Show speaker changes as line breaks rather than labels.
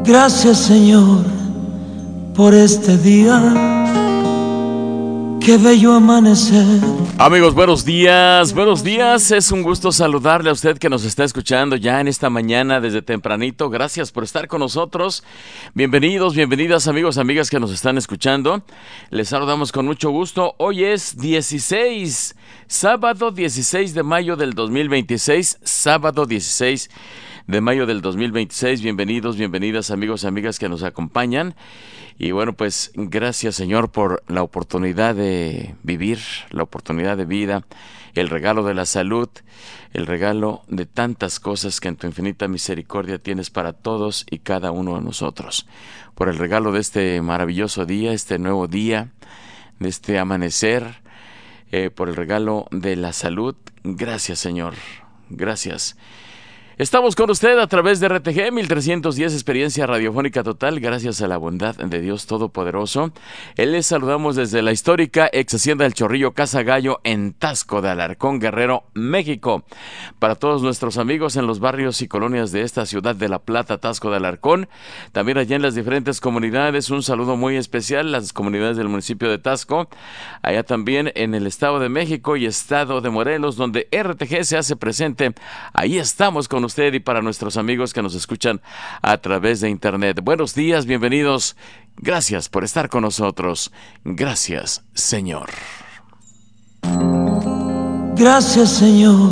Gracias, Señor, por este día. Qué bello amanecer.
Amigos, buenos días, buenos días. Es un gusto saludarle a usted que nos está escuchando ya en esta mañana desde tempranito. Gracias por estar con nosotros. Bienvenidos, bienvenidas amigos, amigas que nos están escuchando. Les saludamos con mucho gusto. Hoy es sábado 16 de mayo del 2026, sábado 16 de mayo del 2026. Bienvenidos, bienvenidas amigos, amigas que nos acompañan. Y bueno, pues gracias, Señor, por la oportunidad de vivir, la oportunidad de vida, el regalo de la salud, el regalo de tantas cosas que en tu infinita misericordia tienes para todos y cada uno de nosotros. Por el regalo de este maravilloso día, este nuevo día, de este amanecer, por el regalo de la salud. Gracias, Señor. Gracias. Estamos con usted a través de RTG 1310 Experiencia Radiofónica Total, gracias a la bondad de Dios Todopoderoso. Les saludamos desde la histórica ex hacienda del Chorrillo Casa Gallo en Taxco de Alarcón, Guerrero, México. Para todos nuestros amigos en los barrios y colonias de esta ciudad de La Plata, Taxco de Alarcón, también allá en las diferentes comunidades, un saludo muy especial, las comunidades del municipio de Taxco, allá también en el Estado de México y Estado de Morelos, donde RTG se hace presente. Ahí estamos con usted y para nuestros amigos que nos escuchan a través de internet. Buenos días, bienvenidos. Gracias por estar con nosotros. Gracias, Señor.
Gracias, Señor,